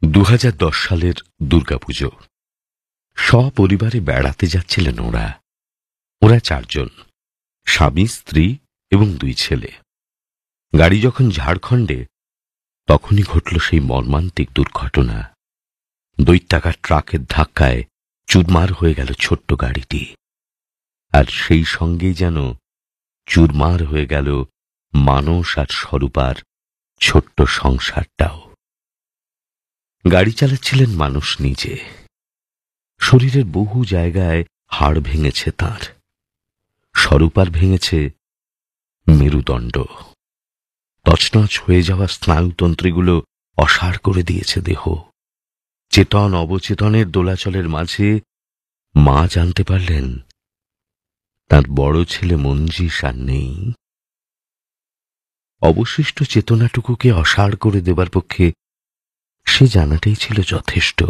2010 সালের দুর্গাপুজো। সপরিবারে বেড়াতে যাচ্ছিলেন ওরা 4 জন, স্বামী, স্ত্রী এবং 2 ছেলে। গাড়ি যখন ঝাড়খণ্ডে, তখনই ঘটল সেই মর্মান্তিক দুর্ঘটনা। দৈত্যাকার ট্রাকের ধাক্কায় চুরমার হয়ে গেল ছোট্ট গাড়িটি, আর সেই সঙ্গেই যেন চুরমার হয়ে গেল মানস আর স্বরূপার ছোট্ট সংসারটাও। গাড়ি চালাচ্ছিলেন মানুষ নিজে। শরীরের বহু জায়গায় হাড় ভেঙেছে তাঁর। স্বরূপার ভেঙেছে মেরুদণ্ড। তছনছ হয়ে যাওয়া স্নায়ুতন্ত্রীগুলো অসাড় করে দিয়েছে দেহ। চেতন অবচেতনের দোলাচলের মাঝে মা জানতে পারলেন তার বড় ছেলে মঞ্জিস আর নেই। অবশিষ্ট চেতনাটুকুকে অসাড় করে দেবার পক্ষে সে জানাটাই ছিল যথেষ্ট।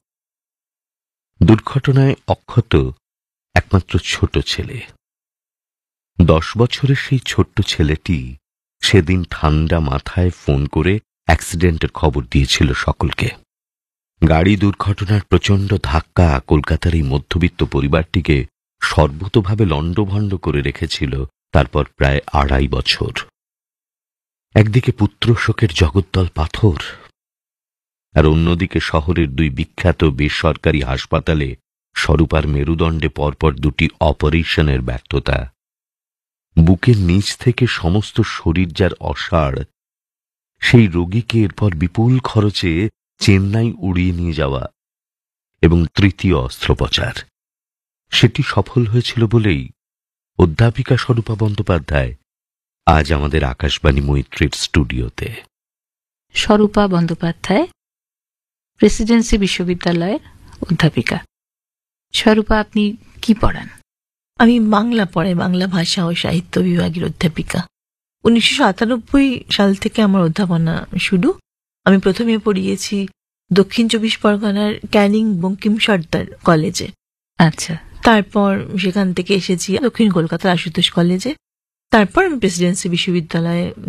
দুর্ঘটনায় অক্ষত একমাত্র ছোট ছেলে। 10 বছরের সেই ছোট্ট ছেলেটি সেদিন ঠান্ডা মাথায় ফোন করে অ্যাক্সিডেন্টের খবর দিয়েছিল সকলকে। গাড়ি দুর্ঘটনার প্রচণ্ড ধাক্কা কলকাতার এই মধ্যবিত্ত পরিবারটিকে সর্বতোভাবে লণ্ডভণ্ড করে রেখেছিল তারপর প্রায় 2.5 বছর। একদিকে পুত্র শোকের জগদ্দল পাথর, আর অন্যদিকে শহরের 2 বিখ্যাত বেসরকারি হাসপাতালে স্বরূপার মেরুদণ্ডে পরপর 2টি অপারেশনের ব্যর্থতা। বুকের নিচ থেকে সমস্ত শরীর যার অসাড়, সেই রোগীকে এরপর বিপুল খরচে চেন্নাই উড়িয়ে নিয়ে যাওয়া এবং 3য় অস্ত্রোপচার। সেটি সফল হয়েছিল বলেই অধ্যাপিকা স্বরূপা বন্দ্যোপাধ্যায় আজ আমাদের আকাশবাণী মৈত্রীর স্টুডিওতে। স্বরূপা বন্দ্যোপাধ্যায়, প্রেসিডেন্সি বিশ্ববিদ্যালয়ের অধ্যাপিকা। স্বরূপা, আপনি কি পড়ান? আমি বাংলা পড়াই, বাংলা ভাষা ও সাহিত্য বিভাগের অধ্যাপিকা। 1997 সাল থেকে আমার অধ্যাপনা শুরু। আমি প্রথমে পড়িয়েছি দক্ষিণ 24 পরগনার ক্যানিং বঙ্কিম সর্দার কলেজে। আচ্ছা। তারপর সেখান থেকে এসেছি দক্ষিণ কলকাতার আশুতোষ কলেজে। তারপর আমি প্রেসিডেন্সি বিশ্ববিদ্যালয়ে